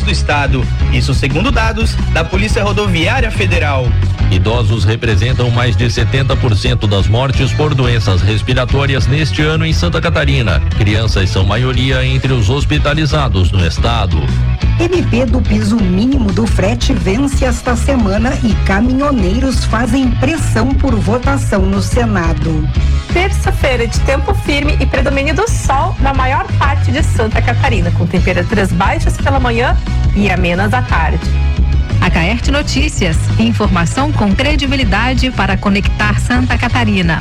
do estado. Isso segundo dados da Polícia Rodoviária Federal. Idosos representam mais de 70% das mortes por doenças respiratórias neste ano em Santa Catarina. Crianças são maioria entre os hospitalizados no estado. MP do piso mínimo do frete vence esta semana e caminhoneiros fazem pressão por votação no Senado. Terça-feira de tempo firme e predomínio do sol na maior parte de Santa Catarina, com temperaturas baixas pela manhã e amenas à tarde. Acaerte Notícias, informação com credibilidade para conectar Santa Catarina.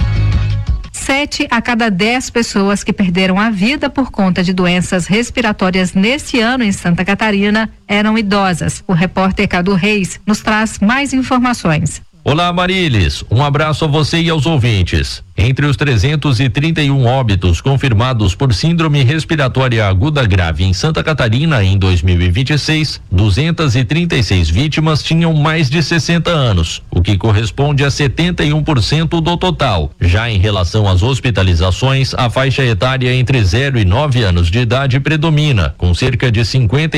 7 a cada 10 pessoas que perderam a vida por conta de doenças respiratórias neste ano em Santa Catarina eram idosas. O repórter Cadu Reis nos traz mais informações. Olá, Marilis. Um abraço a você e aos ouvintes. Entre os 331 óbitos confirmados por síndrome respiratória aguda grave em Santa Catarina em 2026, 236 vítimas tinham mais de 60 anos, o que corresponde a 71% do total. Já em relação às hospitalizações, a faixa etária entre 0 e 9 anos de idade predomina, com cerca de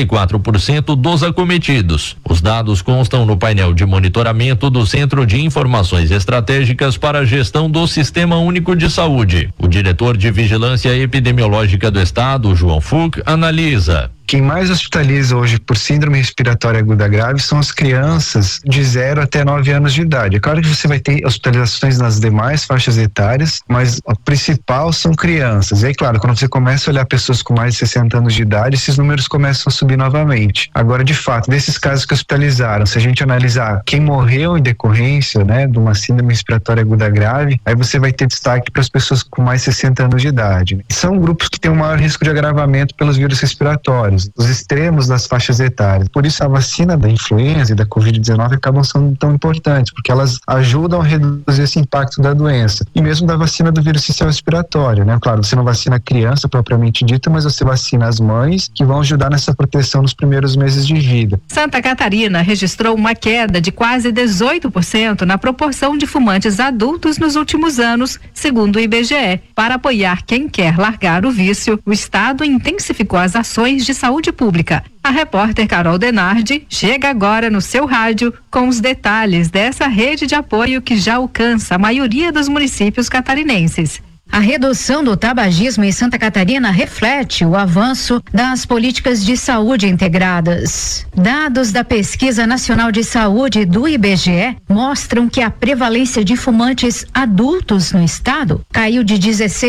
54% dos acometidos. Os dados constam no painel de monitoramento do Centro de Informações Estratégicas para a Gestão do Sistema Único de Saúde. O diretor de Vigilância Epidemiológica do Estado, João Fuch, analisa. Quem mais hospitaliza hoje por síndrome respiratória aguda grave são as crianças de 0 até 9 anos de idade. É claro que você vai ter hospitalizações nas demais faixas etárias, mas a principal são crianças. E aí, claro, quando você começa a olhar pessoas com mais de 60 anos de idade, esses números começam a subir novamente. Agora, de fato, desses casos que hospitalizaram, se a gente analisar quem morreu em decorrência, de uma síndrome respiratória aguda grave, aí você vai ter destaque para as pessoas com mais de 60 anos de idade. São grupos que têm um maior risco de agravamento pelos vírus respiratórios, os extremos das faixas etárias. Por isso a vacina da influenza e da Covid-19 acabam sendo tão importantes, porque elas ajudam a reduzir esse impacto da doença. E mesmo da vacina do vírus sistema respiratório, Claro, você não vacina a criança propriamente dita, mas você vacina as mães, que vão ajudar nessa proteção nos primeiros meses de vida. Santa Catarina registrou uma queda de quase 18% na proporção de fumantes adultos nos últimos anos, segundo o IBGE. Para apoiar quem quer largar o vício, o Estado intensificou as ações de saúde pública. A repórter Carol Denardi chega agora no seu rádio com os detalhes dessa rede de apoio que já alcança a maioria dos municípios catarinenses. A redução do tabagismo em Santa Catarina reflete o avanço das políticas de saúde integradas. Dados da Pesquisa Nacional de Saúde do IBGE mostram que a prevalência de fumantes adultos no estado caiu de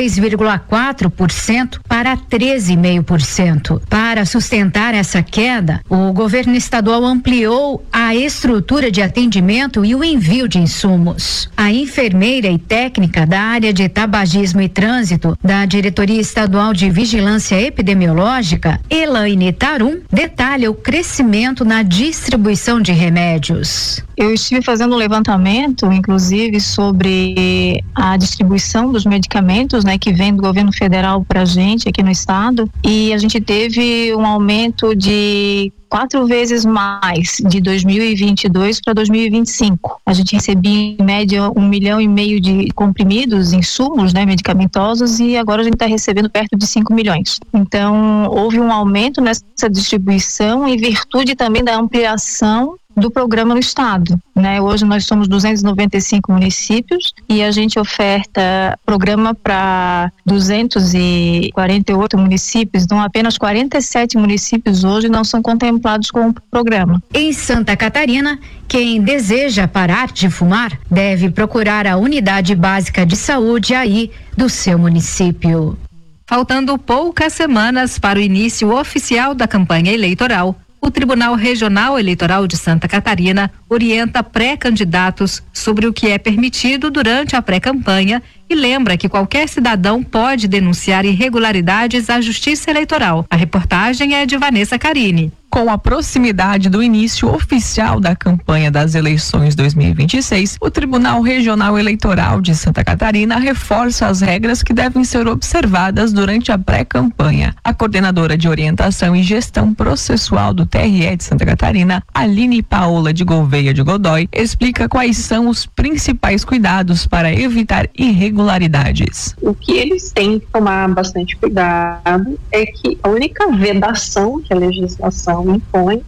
16,4% para 13,5%. Para sustentar essa queda, o governo estadual ampliou a estrutura de atendimento e o envio de insumos. A enfermeira e técnica da área de tabagismo e Trânsito da Diretoria Estadual de Vigilância Epidemiológica, Elaine Tarum, detalha o crescimento na distribuição de remédios. Eu estive fazendo um levantamento, inclusive, sobre a distribuição dos medicamentos, que vem do governo federal para a gente aqui no estado, e a gente teve um aumento de 4 vezes mais de 2022 para 2025. A gente recebia em média 1,5 milhão de comprimidos, insumos, medicamentosos, e agora a gente está recebendo perto de 5 milhões. Então, houve um aumento nessa distribuição em virtude também da ampliação do programa no estado, Hoje nós somos 295 municípios e a gente oferta programa para 248 municípios, então apenas 47 municípios hoje não são contemplados com o programa. Em Santa Catarina, quem deseja parar de fumar deve procurar a unidade básica de saúde aí do seu município. Faltando poucas semanas para o início oficial da campanha eleitoral, o Tribunal Regional Eleitoral de Santa Catarina orienta pré-candidatos sobre o que é permitido durante a pré-campanha e lembra que qualquer cidadão pode denunciar irregularidades à Justiça Eleitoral. A reportagem é de Vanessa Carini. Com a proximidade do início oficial da campanha das eleições 2026, o Tribunal Regional Eleitoral de Santa Catarina reforça as regras que devem ser observadas durante a pré-campanha. A coordenadora de orientação e gestão processual do TRE de Santa Catarina, Aline Paola de Gouveia de Godoy, explica quais são os principais cuidados para evitar irregularidades. O que eles têm que tomar bastante cuidado é que a única vedação que a legislação impõe